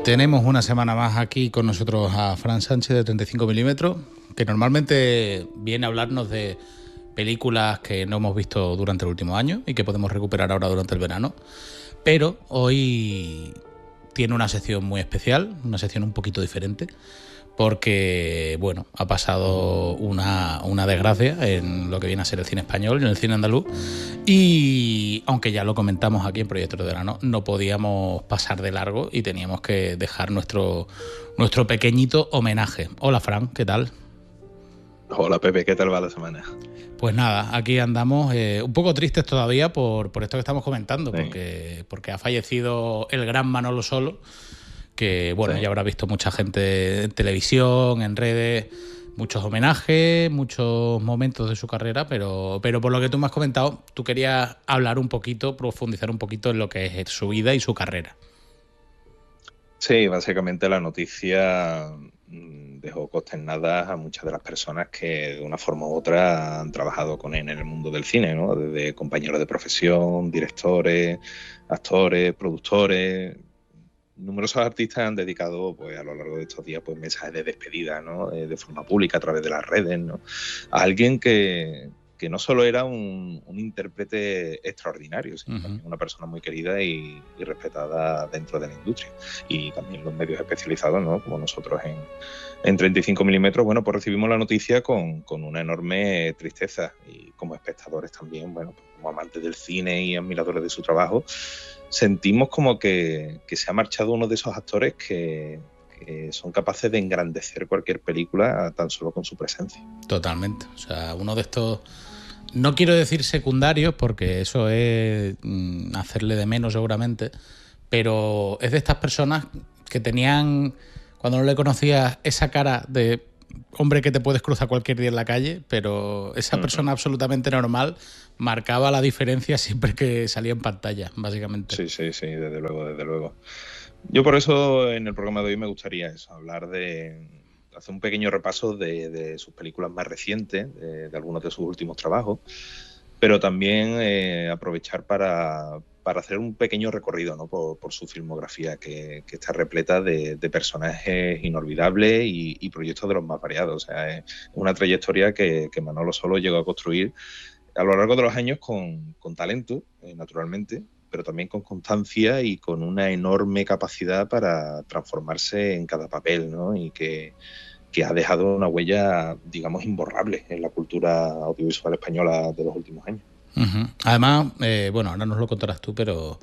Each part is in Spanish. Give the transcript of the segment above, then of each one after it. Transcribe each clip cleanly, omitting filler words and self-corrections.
Tenemos una semana más aquí con nosotros a Fran Sánchez de 35 milímetros, que normalmente viene a hablarnos de películas que no hemos visto durante el último año y que podemos recuperar ahora durante el verano. Pero hoy tiene una sección muy especial, una sección un poquito diferente, porque, bueno, ha pasado una desgracia en lo que viene a ser el cine español, en el cine andaluz, y aunque ya lo comentamos aquí en Proyectos de Verano, no podíamos pasar de largo y teníamos que dejar nuestro pequeñito homenaje. Hola, Fran, ¿qué tal? Hola, Pepe, ¿qué tal va la semana? Pues nada, aquí andamos un poco tristes todavía por esto que estamos comentando, Sí. porque ha fallecido el gran Manolo Solo, que bueno, Sí. ya habrá visto mucha gente en televisión, en redes, muchos homenajes, muchos momentos de su carrera, pero por lo que tú me has comentado, tú querías hablar un poquito, profundizar un poquito en lo que es su vida y su carrera. Sí, básicamente la noticia dejó consternadas a muchas de las personas que de una forma u otra han trabajado con él en el mundo del cine, ¿no? Desde compañeros de profesión, directores, actores, productores. Numerosos artistas han dedicado, pues, a lo largo de estos días, pues, mensajes de despedida, ¿no? De forma pública a través de las redes, ¿no? A alguien que no solo era un intérprete extraordinario, sino también una persona muy querida y respetada dentro de la industria. Y también los medios especializados, ¿no? Como nosotros en 35 milímetros, bueno, pues recibimos la noticia con una enorme tristeza. Y como espectadores también, bueno, pues como amantes del cine y admiradores de su trabajo, sentimos como que se ha marchado uno de esos actores que son capaces de engrandecer cualquier película tan solo con su presencia. Totalmente. O sea, uno de estos, no quiero decir secundarios, porque eso es hacerle de menos seguramente, pero es de estas personas que tenían, cuando no le conocías, esa cara de hombre que te puedes cruzar cualquier día en la calle, pero esa persona absolutamente normal marcaba la diferencia siempre que salía en pantalla, básicamente. Sí, desde luego, desde luego. Yo por eso en el programa de hoy me gustaría eso, hablar hacer un pequeño repaso de sus películas más recientes, de algunos de sus últimos trabajos, pero también aprovechar para hacer un pequeño recorrido, ¿no? por su filmografía, que está repleta de personajes inolvidables y proyectos de los más variados. O sea, es una trayectoria que Manolo Solo llegó a construir a lo largo de los años con talento, naturalmente, pero también con constancia y con una enorme capacidad para transformarse en cada papel, ¿no? Y que ha dejado una huella, digamos, imborrable en la cultura audiovisual española de los últimos años. Además, bueno, ahora nos lo contarás tú, pero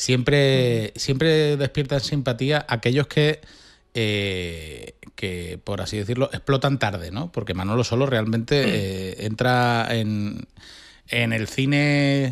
siempre despiertan simpatía aquellos que, por así decirlo, explotan tarde, ¿no? Porque Manolo Solo realmente entra en el cine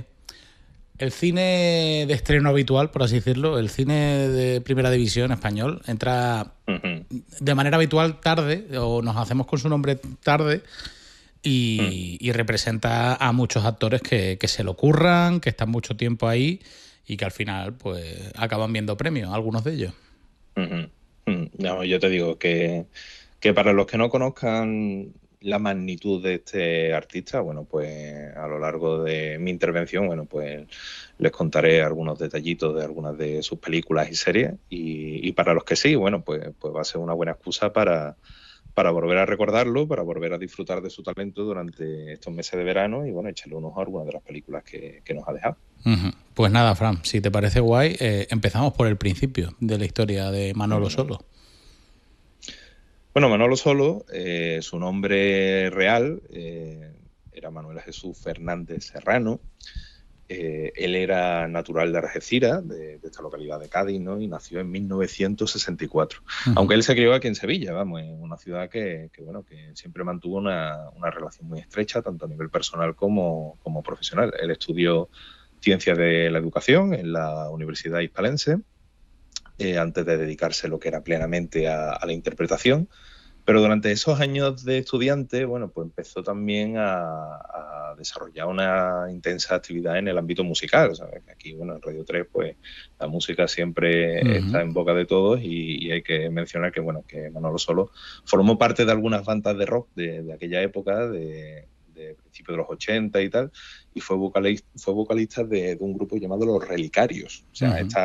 de estreno habitual, por así decirlo, el cine de primera división español, entra de manera habitual tarde, o nos hacemos con su nombre tarde, y representa a muchos actores que se lo curran, que están mucho tiempo ahí y que al final pues acaban viendo premios, algunos de ellos. No, yo te digo que para los que no conozcan la magnitud de este artista, bueno, pues a lo largo de mi intervención, bueno, pues les contaré algunos detallitos de algunas de sus películas y series, y para los que sí, bueno, pues va a ser una buena excusa para volver a recordarlo, para volver a disfrutar de su talento durante estos meses de verano y, bueno, echarle un ojo a algunas de las películas que nos ha dejado. Pues nada, Fran, si te parece guay, empezamos por el principio de la historia de Manolo Solo. Bueno, Manolo Solo, su nombre real era Manuel Jesús Fernández Serrano. Él era natural de Algeciras, de esta localidad de Cádiz, ¿no? Y nació en 1964. Aunque él se crió aquí en Sevilla, vamos, en una ciudad que siempre mantuvo una relación muy estrecha, tanto a nivel personal como profesional. Él estudió Ciencias de la Educación en la Universidad Hispalense, antes de dedicarse lo que era plenamente a la interpretación. Pero durante esos años de estudiante, bueno, pues empezó también a desarrollar una intensa actividad en el ámbito musical. ¿Sabes? Aquí, bueno, en Radio 3, pues la música siempre está en boca de todos y hay que mencionar que, bueno, que Manolo Solo formó parte de algunas bandas de rock de aquella época, de principios de los 80 y tal, y fue vocalista de un grupo llamado Los Relicarios. O sea,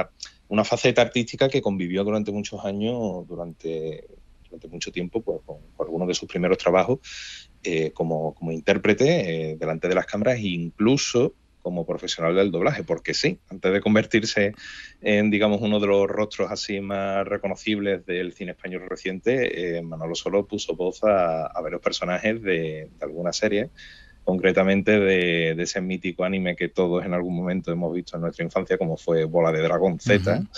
una faceta artística que convivió durante muchos años, durante mucho tiempo, pues con algunos de sus primeros trabajos como intérprete delante de las cámaras e incluso como profesional del doblaje, porque sí, antes de convertirse en, digamos, uno de los rostros así más reconocibles del cine español reciente, Manolo Solo puso voz a varios personajes de alguna serie, concretamente de ese mítico anime que todos en algún momento hemos visto en nuestra infancia, como fue Bola de Dragón Z. Uh-huh.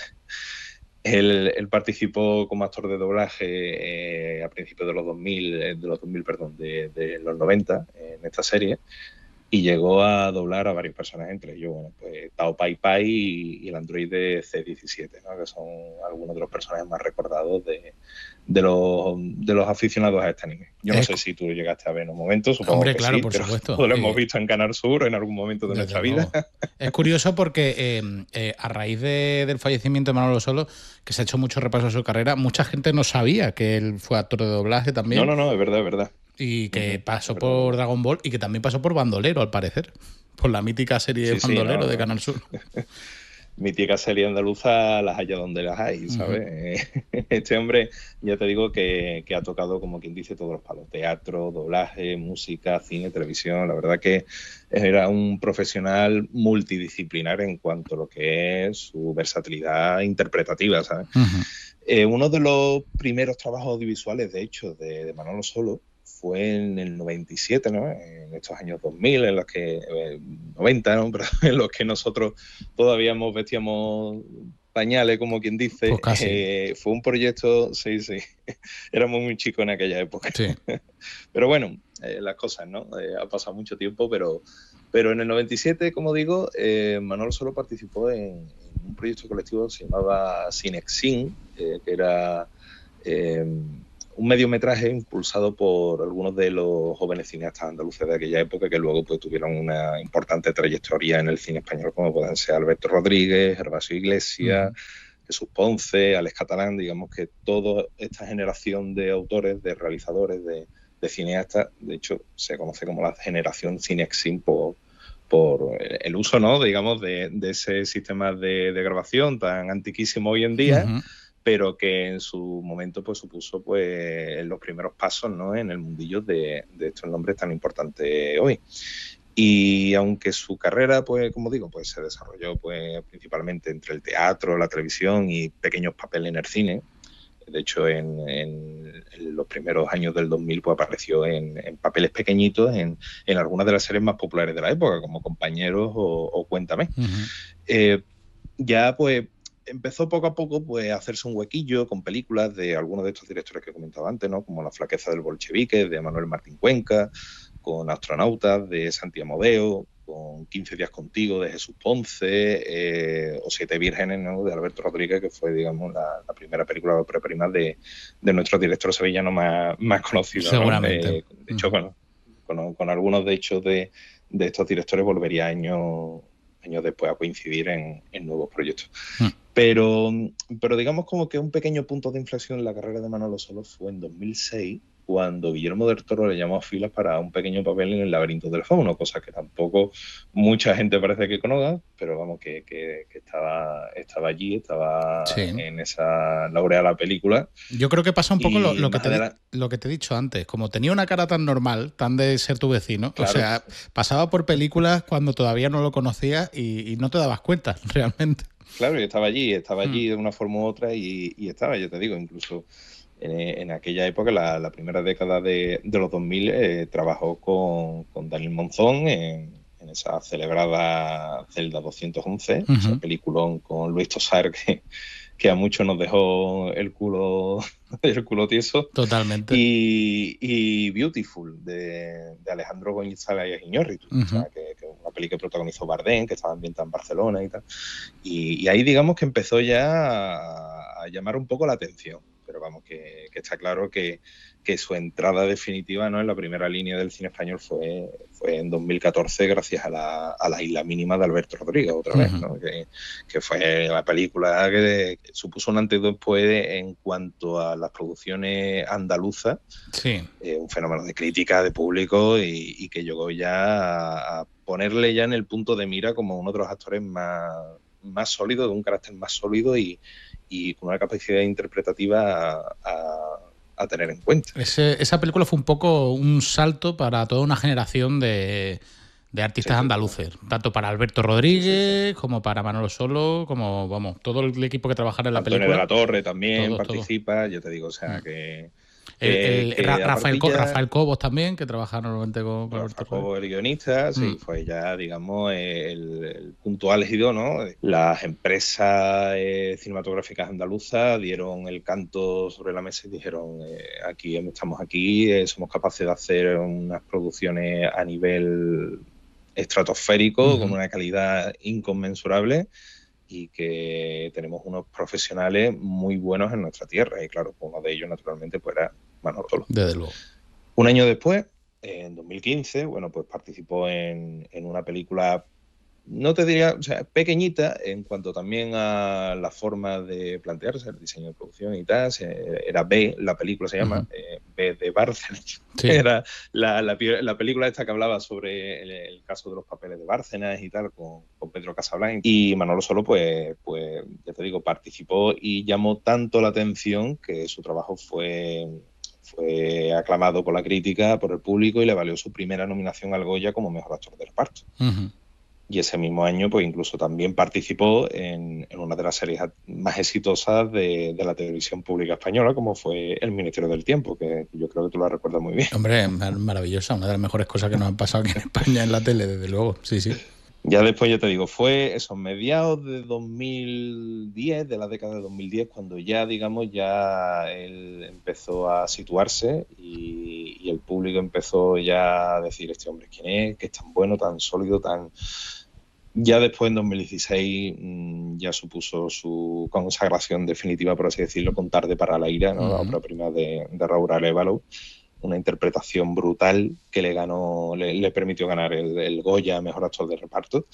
Él participó como actor de doblaje a principios de los 2000, de los 90 en esta serie, y llegó a doblar a varios personajes, entre ellos, bueno, pues Tao Pai Pai y el androide C-17, ¿no? Que son algunos de los personajes más recordados de los aficionados a este anime. Yo no sé si tú llegaste a ver en un momento, supongo. Hombre, que claro, sí, por pero supuesto. Todos lo hemos visto en Canal Sur en algún momento de nuestra vida. Es curioso porque a raíz del fallecimiento de Manolo Solo, que se ha hecho mucho repaso a su carrera, mucha gente no sabía que él fue actor de doblaje también. No, es verdad, es verdad. Y que pasó por Dragon Ball y que también pasó por Bandolero, al parecer. Por la mítica serie de Bandolero de Canal Sur. Mítica serie andaluza, las haya donde las hay, ¿sabes? Uh-huh. Este hombre, ya te digo que ha tocado, como quien dice, todos los palos. Teatro, doblaje, música, cine, televisión. La verdad que era un profesional multidisciplinar en cuanto a lo que es su versatilidad interpretativa, ¿sabes? Uh-huh. Uno de los primeros trabajos audiovisuales, de hecho, de Manolo Solo, fue en el 97, ¿no? En estos años 2000, en los que 90, ¿no? Pero en los que nosotros todavía vestíamos pañales, como quien dice. Pues casi. Fue un proyecto, sí, éramos muy chicos en aquella época. Sí. Pero bueno, las cosas, ¿no? Ha pasado mucho tiempo, pero en el 97, como digo, Manolo Solo participó en un proyecto colectivo que se llamaba Cinexin, que era un mediometraje impulsado por algunos de los jóvenes cineastas andaluces de aquella época, que luego pues tuvieron una importante trayectoria en el cine español, como pueden ser Alberto Rodríguez, Gervasio Iglesias, Jesús Ponce, Alex Catalán. Digamos que toda esta generación de autores, de realizadores, de cineastas, de hecho se conoce como la generación Cinexin por el uso, ¿no?, digamos, de ese sistema de grabación tan antiquísimo hoy en día. Uh-huh. Pero que en su momento pues supuso pues los primeros pasos, ¿no?, en el mundillo de estos nombres tan importantes hoy. Y aunque su carrera, pues como digo, pues se desarrolló pues principalmente entre el teatro, la televisión y pequeños papeles en el cine. De hecho, en los primeros años del 2000 pues apareció en papeles pequeñitos en algunas de las series más populares de la época, como Compañeros o Cuéntame. Uh-huh. Ya pues empezó poco a poco pues a hacerse un huequillo con películas de algunos de estos directores que comentaba antes, ¿no?, como La flaqueza del bolchevique, de Manuel Martín Cuenca, con Astronautas, de Santi Amodeo, con 15 días contigo, de Jesús Ponce, o Siete vírgenes, ¿no?, de Alberto Rodríguez, que fue, digamos, la primera película prima de nuestro director sevillano más conocido. Seguramente. ¿No? De hecho, bueno, con algunos de hecho de estos directores volvería años después a coincidir en nuevos proyectos. Pero digamos como que un pequeño punto de inflexión en la carrera de Manolo Solo fue en 2006, cuando Guillermo del Toro le llamó a filas para un pequeño papel en El laberinto del fauno, cosa que tampoco mucha gente parece que conozca, pero vamos, que estaba allí, sí, en esa laureada película. Yo creo que pasa un poco lo que te he dicho antes. Como tenía una cara tan normal, tan de ser tu vecino, claro. O sea, pasaba por películas cuando todavía no lo conocías y no te dabas cuenta, realmente. Claro, y estaba allí de una forma u otra y estaba, yo te digo, incluso en aquella época, la primera década de los 2000, trabajó con Daniel Monzón en esa celebrada Celda 211, uh-huh. Esa peliculón con Luis Tosar que a muchos nos dejó el culo tieso. Totalmente. Y Beautiful, de Alejandro González Iñárritu, uh-huh. O sea, que es una peli que protagonizó Bardem, que estaba ambientada en Barcelona y tal. Y ahí, digamos, que empezó ya a llamar un poco la atención. Pero vamos, que está claro que su entrada definitiva, ¿no?, en la primera línea del cine español fue en 2014, gracias a la Isla Mínima de Alberto Rodríguez, otra vez, ¿no? Que fue la película que supuso un antes y después en cuanto a las producciones andaluzas. Sí. Un fenómeno de crítica, de público, y que llegó ya a ponerle ya en el punto de mira como uno de los actores más más sólido, de un carácter más sólido y con una capacidad interpretativa a tener en cuenta. Esa película fue un poco un salto para toda una generación de artistas andaluces, tanto para Alberto Rodríguez como para Manolo Solo, como vamos, todo el equipo que trabajara en la Antonio película. de la Torre también participa, yo te digo, o sea que... Rafael Cobos también, que trabaja normalmente con Rafael Cobos, el guionista, sí, fue ya, digamos, el punto álgido, ¿no? Las empresas cinematográficas andaluzas dieron el canto sobre la mesa y dijeron, aquí estamos aquí, somos capaces de hacer unas producciones a nivel estratosférico, con una calidad inconmensurable, y que tenemos unos profesionales muy buenos en nuestra tierra. Y claro, uno de ellos, naturalmente, pues era Manolo Solo. Desde luego. Un año después, en 2015, bueno, pues participó en una película, no te diría, o sea, pequeñita en cuanto también a la forma de plantearse, el diseño de producción y tal. Era B, la película se llama, B de Bárcenas. Sí. Era la película esta que hablaba sobre el caso de los papeles de Bárcenas y tal, con Pedro Casablanca. Y Manolo Solo, pues ya te digo, participó y llamó tanto la atención que su trabajo fue aclamado por la crítica, por el público, y le valió su primera nominación al Goya como mejor actor de reparto. Y ese mismo año, pues incluso también participó en una de las series más exitosas de la televisión pública española, como fue El Ministerio del Tiempo, que yo creo que tú la recuerdas muy bien. Hombre, maravillosa, una de las mejores cosas que nos han pasado aquí en España en la tele, desde luego, sí. Ya después, ya te digo, fue esos mediados de 2010, de la década de 2010, cuando ya, digamos, ya él empezó a situarse y el público empezó ya a decir, este hombre, ¿quién es? Que es tan bueno, tan sólido, tan... Ya después, en 2016, ya supuso su consagración definitiva, por así decirlo, con Tarde para la ira, ¿no? La ópera prima de Raúl Arévalo. Una interpretación brutal que le permitió ganar el Goya a Mejor Actor de Reparto,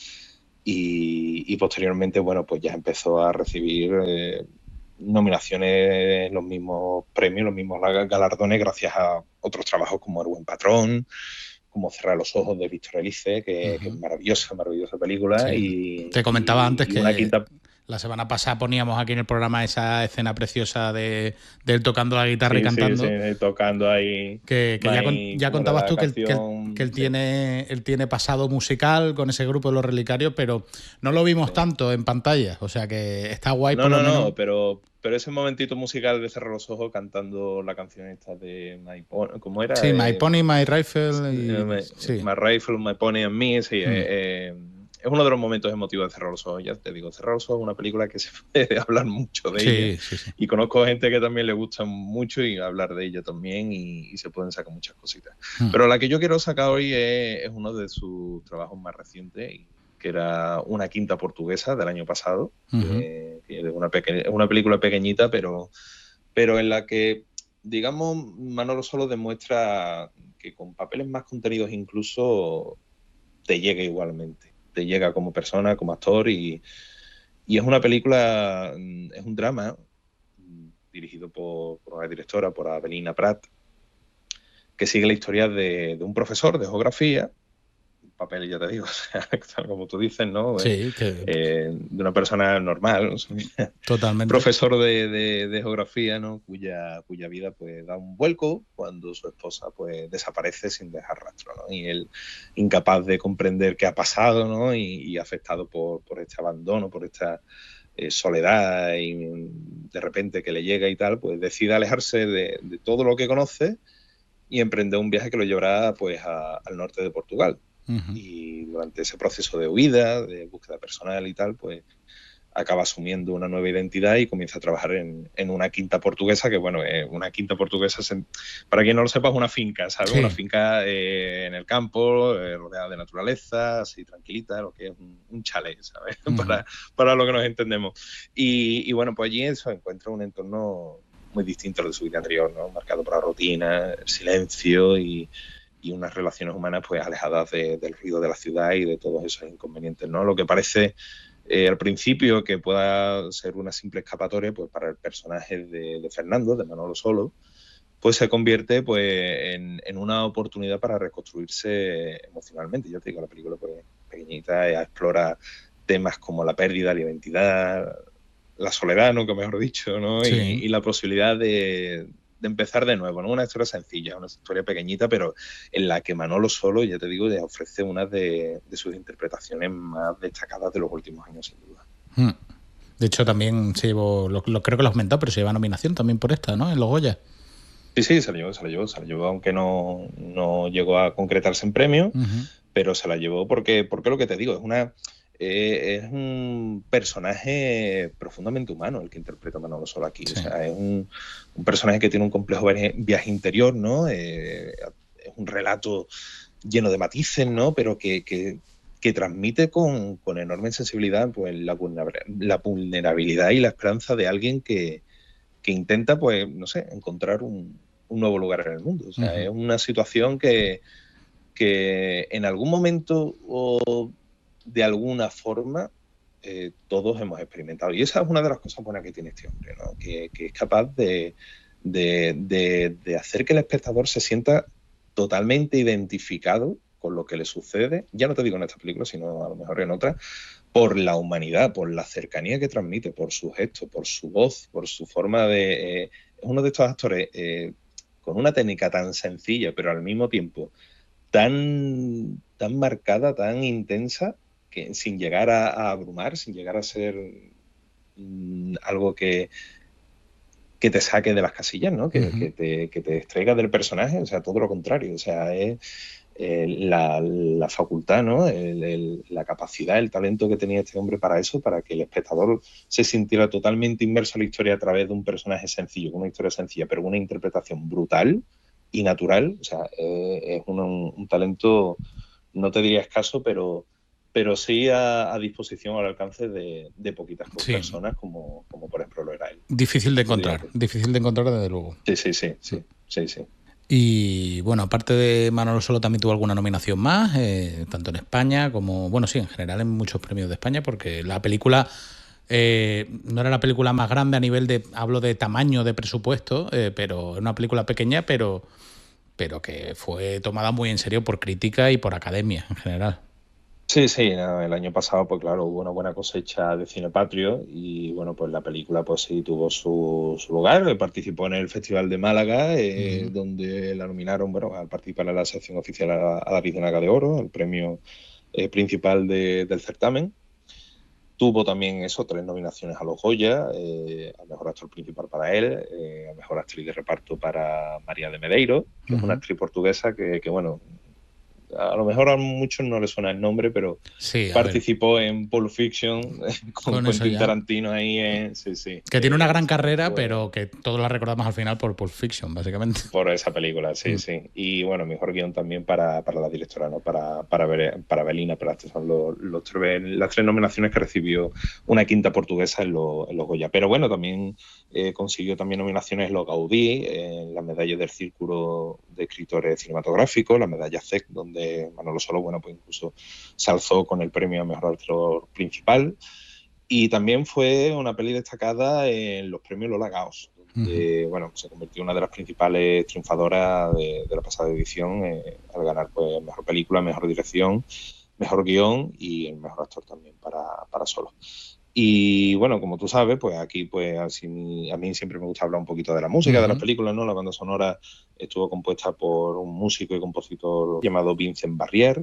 y posteriormente, bueno, pues ya empezó a recibir nominaciones, los mismos premios, los mismos galardones, gracias a otros trabajos como El Buen Patrón, como Cerrar los ojos, de Víctor Elice, que es maravillosa película. Sí. Te comentaba antes que una quinta... La semana pasada poníamos aquí en el programa esa escena preciosa de él tocando la guitarra y cantando. Sí, tocando ahí. Que ya contabas tú que él tiene pasado musical con ese grupo de Los Relicarios, pero no lo vimos tanto en pantalla. O sea que está guay por lo menos. No, pero ese momentito musical de Cerrar los ojos cantando la canción esta de My Pony, ¿cómo era? Sí, My Pony, My Rifle. My Rifle, My Pony and Me, sí. Es uno de los momentos emotivos de Cerrar los ojos. Ya te digo, Cerrar los ojos es una película que se puede hablar mucho de ella. Sí. Y conozco gente que también le gusta mucho y hablar de ella también, y se pueden sacar muchas cositas. Pero la que yo quiero sacar hoy es uno de sus trabajos más recientes, que era Una quinta portuguesa, del año pasado. Que es una película pequeñita, pero en la que, digamos, Manolo Solo demuestra que con papeles más contenidos incluso te llega igualmente. Te llega como persona, como actor, y es una película, es un drama dirigido por una directora, por Avelina Prat, que sigue la historia de un profesor de geografía, papel, ya te digo, o sea, tal como tú dices, ¿no? Sí, de una persona normal, totalmente. Profesor de geografía, ¿no? Cuya vida pues da un vuelco cuando su esposa pues desaparece sin dejar rastro, ¿no? Y él, incapaz de comprender qué ha pasado, ¿no? Y afectado por este abandono, por esta soledad y de repente que le llega y tal, pues decide alejarse de todo lo que conoce y emprende un viaje que lo llevará pues al norte de Portugal. Y durante ese proceso de huida, de búsqueda personal y tal, pues acaba asumiendo una nueva identidad y comienza a trabajar en una quinta portuguesa, que bueno, una quinta portuguesa, para quien no lo sepa, es una finca, ¿sabes? Sí. Una finca en el campo, rodeada de naturaleza, así tranquilita, lo que es un chalet, ¿sabes? Para lo que nos entendemos. Y bueno, pues allí se encuentra un entorno muy distinto al de su vida anterior, ¿no? Marcado por la rutina, el silencio y unas relaciones humanas pues alejadas del ruido de la ciudad y de todos esos inconvenientes, ¿no? Lo que parece al principio que pueda ser una simple escapatoria, pues para el personaje de Fernando, de Manolo Solo, pues se convierte pues en una oportunidad para reconstruirse emocionalmente. Yo te digo, la película pues pequeñita, explora temas como la pérdida, la identidad, la soledad, nunca mejor dicho, ¿no? Sí. Y la posibilidad de empezar de nuevo, ¿no? Una historia sencilla, una historia pequeñita, pero en la que Manolo Solo, ya te digo, ya ofrece una de sus interpretaciones más destacadas de los últimos años, sin duda. De hecho, también se llevó, creo que lo has comentado, pero se lleva nominación también por esta, ¿no? En los Goya. Sí, se la llevó, aunque no llegó a concretarse en premio, pero se la llevó porque lo que te digo, es un personaje profundamente humano el que interpreta Manolo Solo aquí. Sí. O sea, es un personaje que tiene un complejo viaje interior, ¿no? Es un relato lleno de matices, ¿no? Pero que transmite con enorme sensibilidad pues, la vulnerabilidad y la esperanza de alguien que intenta, pues, no sé, encontrar un nuevo lugar en el mundo. O sea, es una situación que en algún momento o de alguna forma todos hemos experimentado. Y esa es una de las cosas buenas que tiene este hombre, ¿no? Que es capaz de hacer que el espectador se sienta totalmente identificado con lo que le sucede, ya no te digo en esta película, sino a lo mejor en otras, por la humanidad, por la cercanía que transmite, por su gesto, por su voz, por su forma de... es uno de estos actores con una técnica tan sencilla, pero al mismo tiempo tan marcada, tan intensa, que sin llegar a abrumar, sin llegar a ser algo que te saque de las casillas, ¿no? Que te extraiga del personaje, o sea, todo lo contrario, o sea, es la facultad, ¿no? La capacidad, el talento que tenía este hombre para eso, para que el espectador se sintiera totalmente inmerso en la historia a través de un personaje sencillo, una historia sencilla, pero una interpretación brutal y natural. O sea, es un talento, no te diría escaso, pero sí a disposición, al alcance de poquitas personas, como por ejemplo lo era él. Difícil de encontrar desde luego. Sí. Y bueno, aparte de Manolo Solo, también tuvo alguna nominación más, tanto en España como, bueno, sí, en general en muchos premios de España, porque la película no era la película más grande a nivel de, hablo de tamaño, de presupuesto, pero es una película pequeña, pero que fue tomada muy en serio por crítica y por academia en general. Sí, el año pasado, pues claro, hubo una buena cosecha de cine patrio y bueno, pues la película pues sí tuvo su lugar, participó en el Festival de Málaga, donde la nominaron, bueno, al participar en la sección oficial a la Biznaga de Oro, el premio principal del certamen. Tuvo también 3 nominaciones a los Goya, a Mejor Actor Principal para él, a Mejor Actriz de Reparto para María de Medeiro, que es una actriz portuguesa que bueno, a lo mejor a muchos no les suena el nombre, pero sí, participó en Pulp Fiction con Quentin Tarantino ahí. Sí. Que tiene una gran carrera, pero que todos la recordamos al final por Pulp Fiction, básicamente. Por esa película, sí. Y bueno, mejor guión también para la directora, ¿no? Para Belina Pratt. Son las 3 nominaciones que recibió una quinta portuguesa en los Goya. Pero bueno, también consiguió también nominaciones en los Gaudí, en la medalla del Círculo de Escritores Cinematográficos, la medalla CEC, donde Manolo Solo, bueno, pues incluso se alzó con el premio a Mejor Actor Principal. Y también fue una peli destacada en los premios Lola Gaos, donde bueno, se convirtió en una de las principales triunfadoras de la pasada edición, al ganar pues mejor película, mejor dirección, mejor guión y el mejor actor también para Solo. Y bueno, como tú sabes, pues aquí pues así, a mí siempre me gusta hablar un poquito de la música de las películas, ¿no? La banda sonora estuvo compuesta por un músico y compositor llamado Vincent Barrier.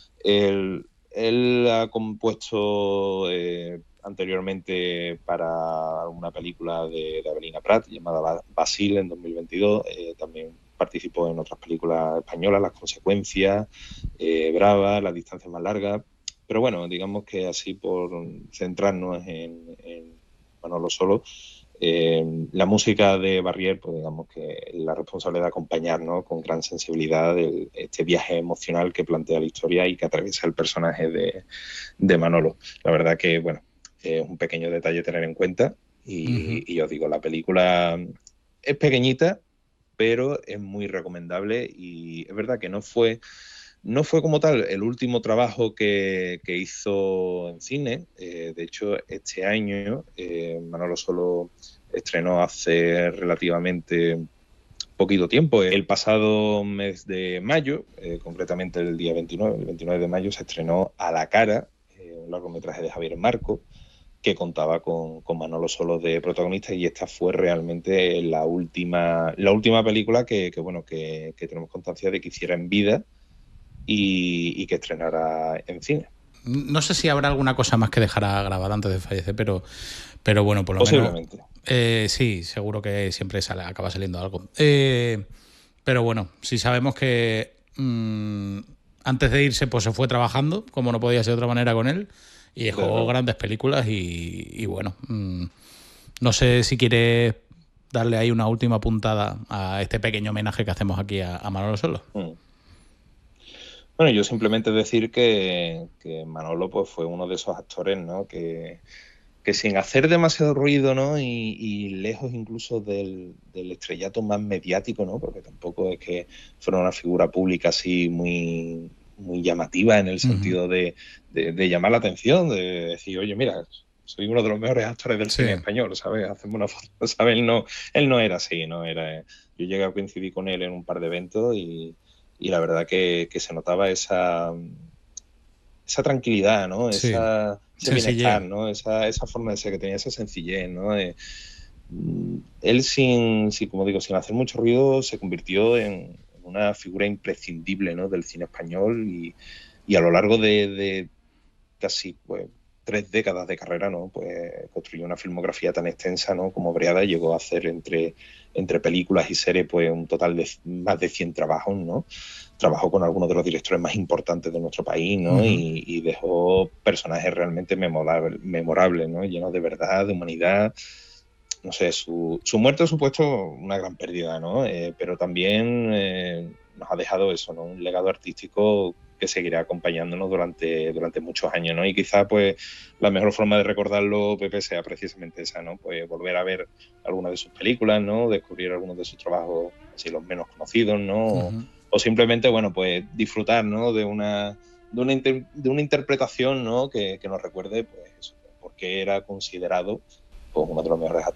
Él ha compuesto anteriormente para una película de Belina Pratt llamada Basile en 2022. También participó en otras películas españolas, Las Consecuencias, Brava, Las Distancias Más Largas. Pero bueno, digamos que así por centrarnos en Manolo Solo, la música de Barrier, pues digamos que la responsabilidad de acompañar, ¿no? Con gran sensibilidad este viaje emocional que plantea la historia y que atraviesa el personaje de Manolo. La verdad que, bueno, es un pequeño detalle tener en cuenta y os digo, la película es pequeñita, pero es muy recomendable y es verdad que no fue como tal el último trabajo que hizo en cine. De hecho, este año Manolo Solo estrenó hace relativamente poquito tiempo. El pasado mes de mayo, concretamente el 29 de mayo, se estrenó A la cara, un largometraje de Javier Marco, que contaba con Manolo Solo de protagonista, y esta fue realmente la última película que tenemos constancia de que hiciera en vida y que estrenara en cine. No sé si habrá alguna cosa más que dejará grabada antes de fallecer, pero bueno, por lo Posiblemente. menos sí, seguro que siempre acaba saliendo algo. Pero bueno, sí sabemos que antes de irse pues se fue trabajando, como no podía ser de otra manera con él, y dejó grandes películas y bueno, no sé si quieres darle ahí una última puntada a este pequeño homenaje que hacemos aquí a Manolo Solo. Bueno, yo simplemente decir que Manolo pues fue uno de esos actores, ¿no? que sin hacer demasiado ruido, ¿no? y lejos incluso del estrellato más mediático, ¿no? Porque tampoco es que fuera una figura pública así muy, muy llamativa en el sentido de llamar la atención, de decir, oye, mira, soy uno de los mejores actores del cine español, ¿sabes? Hacemos una foto, ¿sabes? Él no era así, ¿no? Yo llegué a coincidir con él en un par de eventos y la verdad que se notaba esa tranquilidad, ¿no? Ese bienestar, ¿no? Esa forma de ser que tenía, esa sencillez, ¿no? Él sin hacer mucho ruido se convirtió en una figura imprescindible, ¿no? del cine español y a lo largo de casi 3 décadas de carrera, ¿no? Pues construyó una filmografía tan extensa, ¿no? como variada. Llegó a hacer entre películas y series pues un total de más de 100 trabajos, ¿no? Trabajó con algunos de los directores más importantes de nuestro país, ¿no? y dejó personajes realmente memorables, ¿no? Llenos de verdad, de humanidad. No sé, su muerte ha supuesto una gran pérdida, ¿no? Pero también nos ha dejado eso, ¿no? Un legado artístico que seguirá acompañándonos durante muchos años, ¿no? Y quizá pues la mejor forma de recordarlo, Pepe, sea precisamente esa, ¿no? Pues volver a ver algunas de sus películas, ¿no? Descubrir algunos de sus trabajos, así los menos conocidos, ¿no? O simplemente, bueno, pues disfrutar, ¿no? de una interpretación, ¿no? que nos recuerde, pues, eso, por qué era considerado pues, uno de los mejores actores